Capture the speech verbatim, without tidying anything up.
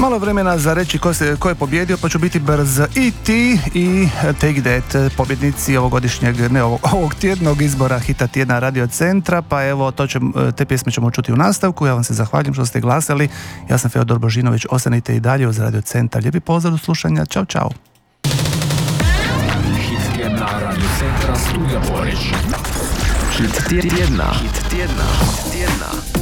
Malo vremena za reći ko, se, ko je pobjedio, pa ću biti brz. I ti i Take That, pobjednici ovogodišnjeg, ne ovog, ovog tjednog izbora hita tjedna Radio Centra, pa evo, to će, te pjesme ćemo čuti u nastavku. Ja vam se zahvaljujem što ste glasali. Ja sam Feodor Božinović, ostanite i dalje uz Radio Centar. Lijepi pozdrav do slušanja, čao, čao. Hit tjedna Radio Centra, Studio Porić. Hit tjedna. Hit tjedna. Hit tjedna.